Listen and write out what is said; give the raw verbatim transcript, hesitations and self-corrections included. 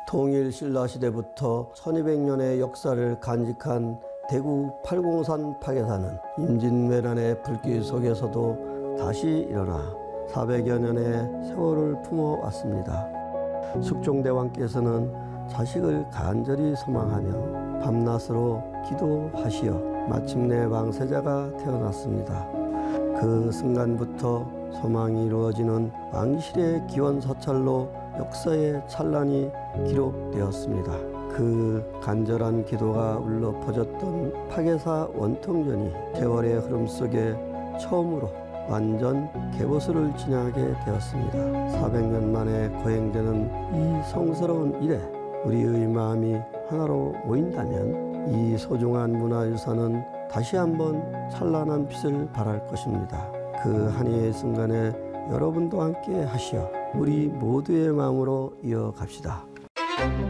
통일 신라시대부터 천이백 년의 역사를 간직한 대구 팔공산 파괴사는 임진왜란의 불길 속에서도 다시 일어나 사백여 년의 세월을 품어왔습니다. 숙종대왕께서는 자식을 간절히 소망하며 밤낮으로 기도하시어 마침내 왕세자가 태어났습니다. 그 순간부터 소망이 이루어지는 왕실의 기원사찰로 역사의 찬란이 기록되었습니다. 그 간절한 기도가 울려 퍼졌던 파괴사 원통전이 세월의 흐름 속에 처음으로 완전 개보수를 지나게 되었습니다. 사백 년 만에 거행되는 이 성스러운 일에 우리의 마음이 하나로 모인다면 이 소중한 문화유산은 다시 한번 찬란한 빛을 발할 것입니다. 그 한해의 순간에 여러분도 함께 하시어 우리 모두의 마음으로 이어갑시다.